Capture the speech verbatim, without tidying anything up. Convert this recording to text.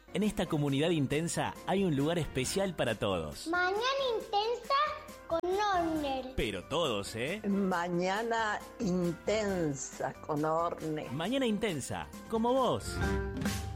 En esta comunidad intensa hay un lugar especial para todos. Mañana intensa con Orne. Pero todos, ¿eh? Mañana intensa con Orne. Mañana intensa, como vos.